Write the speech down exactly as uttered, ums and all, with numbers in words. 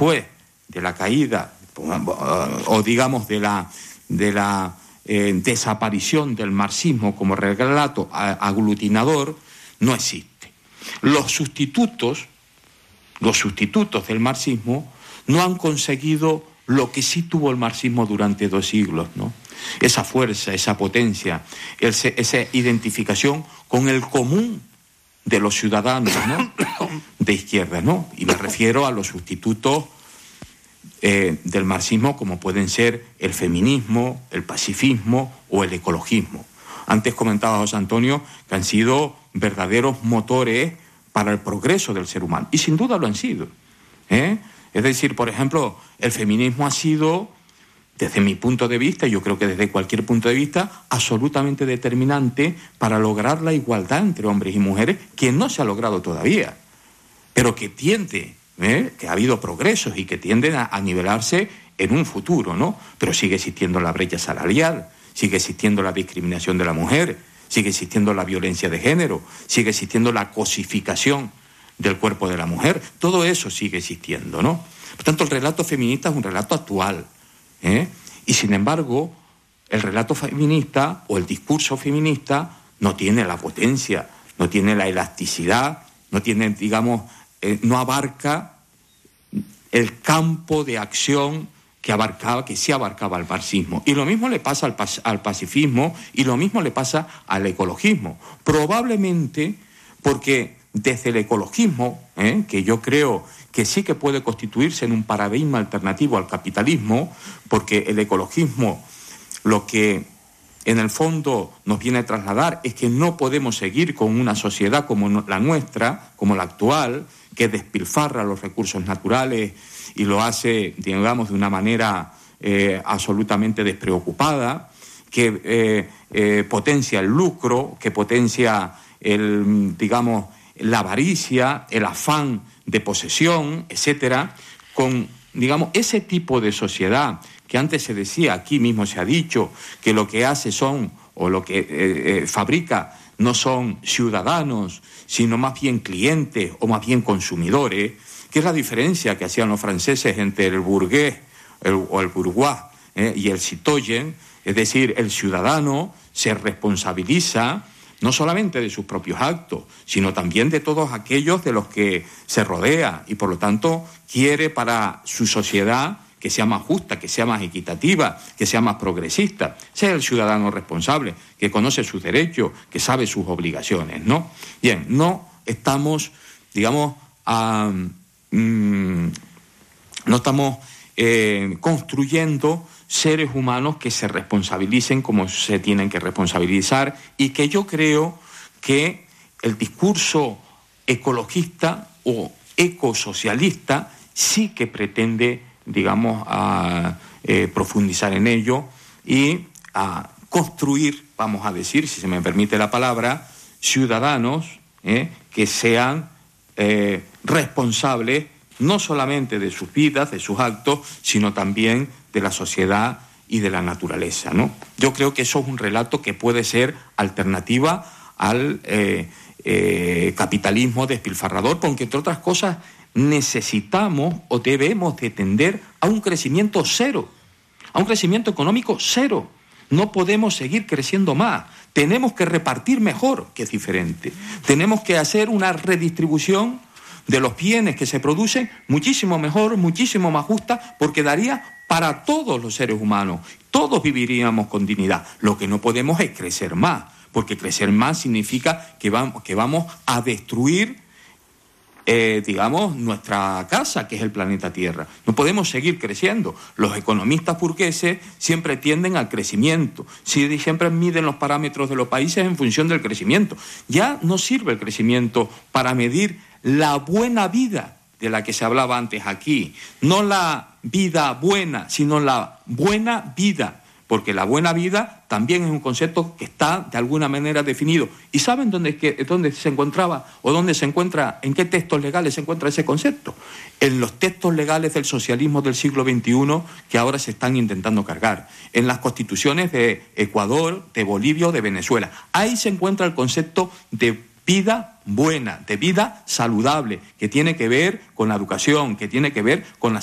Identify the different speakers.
Speaker 1: después de la caída, o digamos de la, de la eh, desaparición del marxismo como relato aglutinador, no existe. Los sustitutos, los sustitutos del marxismo no han conseguido lo que sí tuvo el marxismo durante dos siglos, ¿no? Esa fuerza, esa potencia, ese, esa identificación con el común de los ciudadanos, ¿no? De izquierda, ¿no? Y me refiero a los sustitutos eh, del marxismo como pueden ser el feminismo, el pacifismo o el ecologismo. Antes comentaba José Antonio que han sido verdaderos motores para el progreso del ser humano, y sin duda lo han sido, ¿eh? Es decir, por ejemplo, el feminismo ha sido, desde mi punto de vista, y yo creo que desde cualquier punto de vista, absolutamente determinante para lograr la igualdad entre hombres y mujeres, que no se ha logrado todavía, pero que tiende, ¿eh? que ha habido progresos y que tienden a, a nivelarse en un futuro, ¿no? Pero sigue existiendo la brecha salarial, sigue existiendo la discriminación de la mujer, sigue existiendo la violencia de género, sigue existiendo la cosificación del cuerpo de la mujer. Todo eso sigue existiendo, ¿no? Por tanto, el relato feminista es un relato actual, ¿eh? Y sin embargo, el relato feminista o el discurso feminista no tiene la potencia, no tiene la elasticidad, no tiene, digamos, eh, no abarca el campo de acción que abarcaba, que sí abarcaba el marxismo. Y lo mismo le pasa al, al pacifismo y lo mismo le pasa al ecologismo. Probablemente porque desde el ecologismo, ¿eh? que yo creo que sí que puede constituirse en un paradigma alternativo al capitalismo, porque el ecologismo lo que en el fondo nos viene a trasladar es que no podemos seguir con una sociedad como la nuestra, como la actual, que despilfarra los recursos naturales y lo hace, digamos, de una manera eh, absolutamente despreocupada, que eh, eh, potencia el lucro, que potencia el, digamos, la avaricia, el afán de posesión, etcétera, con, digamos, ese tipo de sociedad que antes se decía, aquí mismo se ha dicho, que lo que hace son, o lo que eh, eh, fabrica, no son ciudadanos, sino más bien clientes o más bien consumidores, que es la diferencia que hacían los franceses entre el burgués el, o el bourgeois eh, y el citoyen, es decir, el ciudadano se responsabiliza no solamente de sus propios actos, sino también de todos aquellos de los que se rodea y por lo tanto quiere para su sociedad que sea más justa, que sea más equitativa, que sea más progresista. Sea el ciudadano responsable, que conoce sus derechos, que sabe sus obligaciones, ¿no? Bien, no estamos, digamos, a, mmm, no estamos eh, construyendo seres humanos que se responsabilicen como se tienen que responsabilizar y que yo creo que el discurso ecologista o ecosocialista sí que pretende, digamos, a eh, profundizar en ello y a construir, vamos a decir, si se me permite la palabra, ciudadanos eh, que sean eh, responsables no solamente de sus vidas, de sus actos, sino también de la sociedad y de la naturaleza, ¿no? Yo creo que eso es un relato que puede ser alternativa al eh, eh, capitalismo despilfarrador, porque entre otras cosas necesitamos o debemos de tender a un crecimiento cero, a un crecimiento económico cero. No podemos seguir creciendo más. Tenemos que repartir mejor, que es diferente. Tenemos que hacer una redistribución de los bienes que se producen muchísimo mejor, muchísimo más justa, porque daría para todos los seres humanos. Todos viviríamos con dignidad. Lo que no podemos es crecer más, porque crecer más significa que vamos, que vamos a destruir Eh, digamos, nuestra casa, que es el planeta Tierra. No podemos seguir creciendo. Los economistas burgueses siempre tienden al crecimiento, siempre miden los parámetros de los países en función del crecimiento. Ya no sirve el crecimiento para medir la buena vida de la que se hablaba antes aquí. No la vida buena, sino la buena vida. Porque la buena vida también es un concepto que está de alguna manera definido. ¿Y saben dónde, que, dónde se encontraba o dónde se encuentra, en qué textos legales se encuentra ese concepto? En los textos legales del socialismo del siglo veintiuno que ahora se están intentando cargar. En las constituciones de Ecuador, de Bolivia o de Venezuela. Ahí se encuentra el concepto de vida buena, de vida saludable, que tiene que ver con la educación, que tiene que ver con la